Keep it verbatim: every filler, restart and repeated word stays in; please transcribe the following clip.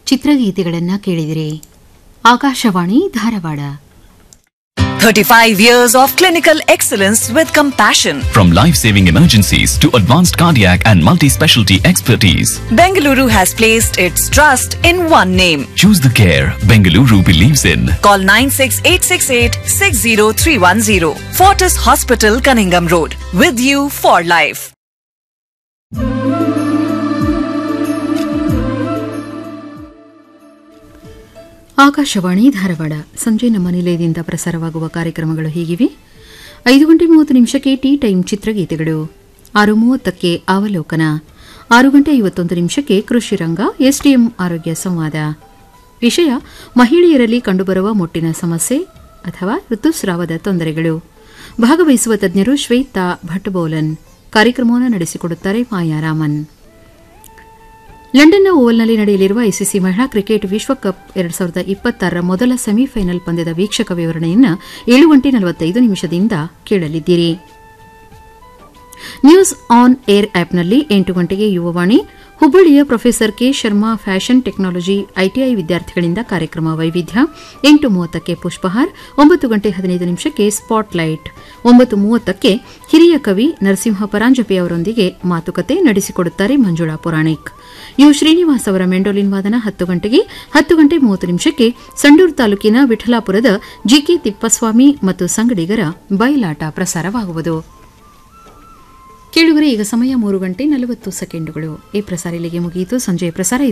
ಚಿತ್ರಗೀತೆಗಳನ್ನು ಕೇಳಿದಿರಿ. Akashvani Dharwad. thirty-five years of clinical excellence with compassion. From life-saving emergencies to advanced cardiac and multi-specialty expertise, Bengaluru has placed its trust in one name. choose the care Bengaluru believes in. Call nine six eight six eight six zero three one zero. Fortis Hospital, Cunningham Road. With you for life. Akashvani Dharwad. ಸಂಜೆ ನಮ್ಮ ನಿಲಯದಿಂದ ಪ್ರಸಾರವಾಗುವ ಕಾರ್ಯಕ್ರಮಗಳು ಹೀಗಿವೆ. ಐದು ಗಂಟೆ ಮೂವತ್ತು ನಿಮಿಷಕ್ಕೆ ಟೀ ಟೈಮ್ ಚಿತ್ರಗೀತೆಗಳು, ಆರು ಮೂವತ್ತಕ್ಕೆ ಅವಲೋಕನ, ಆರು ಗಂಟೆ ಐವತ್ತೊಂದು ನಿಮಿಷಕ್ಕೆ ಕೃಷಿ ರಂಗ ಎಸ್ಡಿಎಂ ಆರೋಗ್ಯ ಸಂವಾದ. ವಿಷಯ ಮಹಿಳೆಯರಲ್ಲಿ ಕಂಡುಬರುವ ಮುಟ್ಟಿನ ಸಮಸ್ಯೆ ಅಥವಾ ಋತುಸ್ರಾವದ ತೊಂದರೆಗಳು. ಭಾಗವಹಿಸುವ ತಜ್ಞರು ಶ್ವೇತಾ ಭಟ್ಬೋಲನ್. ಕಾರ್ಯಕ್ರಮವನ್ನು ನಡೆಸಿಕೊಡುತ್ತಾರೆ ಮಾಯಾರಾಮನ್. ಲಂಡನ್ನ ಓವಲ್ನಲ್ಲಿ ನಡೆಯಲಿರುವ ಐಸಿಸಿ ಮಹಿಳಾ ಕ್ರಿಕೆಟ್ ವಿಶ್ವಕಪ್ ಎರಡು ಸಾವಿರದ ಇಪ್ಪತ್ತಾರರ ಮೊದಲ ಸೆಮಿಫೈನಲ್ ಪಂದ್ಯದ ವೀಕ್ಷಕ ವಿವರಣೆಯನ್ನು ಏಳು ಗಂಟೆ ನಲವತ್ತೈದು ನಿಮಿಷದಿಂದ ಕೇಳಲಿದ್ದೀರಿ. ನ್ಯೂಸ್ ಆನ್ ಏರ್ ಆಪ್ನಲ್ಲಿ ಎಂಟು ಗಂಟೆಗೆ ಯುವವಾಣಿ, ಹುಬ್ಬಳ್ಳಿಯ professor K Sharma fashion technology ITI ವಿದ್ಯಾರ್ಥಿಗಳಿಂದ ಕಾರ್ಯಕ್ರಮ ವೈವಿಧ್ಯ. ಎಂಟು ಮೂವತ್ತಕ್ಕೆ ಪುಷ್ಪಹಾರ್, ಒಂಬತ್ತು ಗಂಟೆ ಹದಿನೈದು ನಿಮಿಷಕ್ಕೆ ಸ್ಪಾಟ್ಲೈಟ್, ಒಂಬತ್ತು ಮೂವತ್ತಕ್ಕೆ ಹಿರಿಯ ಕವಿ ನರಸಿಂಹ ಪರಾಂಜಪೆ ಅವರೊಂದಿಗೆ ಮಾತುಕತೆ ನಡೆಸಿಕೊಡುತ್ತಾರೆ ಮಂಜುಳಾ ಪುರಾಣಿಕ್. ಯು ಶ್ರೀನಿವಾಸ್ ಅವರ ಮೆಂಡೋಲಿನ್ ವಾದನ ಹತ್ತು ಗಂಟೆಗೆ. ಹತ್ತು ಗಂಟೆ ಮೂವತ್ತು ನಿಮಿಷಕ್ಕೆ ಸಂಡೂರು ತಾಲೂಕಿನ ವಿಠಲಾಪುರದ ಜಿಕೆ ತಿಪ್ಪಸ್ವಾಮಿ ಮತ್ತು ಸಂಗಡಿಗರ ಬಯಲಾಟ ಪ್ರಸಾರವಾಗುವುದು. ಕೇಳುಗರೆ, ಈಗ ಸಮಯ ಮೂರು ಗಂಟೆ ನಲವತ್ತು ಸೆಕೆಂಡುಗಳು. ಈ ಪ್ರಸಾರ ಇಲ್ಲಿಗೆ ಮುಗಿಯಿತು. ಸಂಜೆಯ ಪ್ರಸಾರ